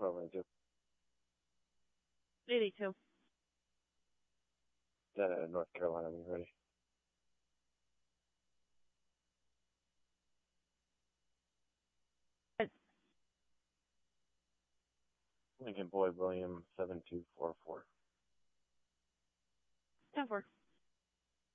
1292. 82. North Carolina, when you're ready. Lincoln Boyd William 7244. 10-4.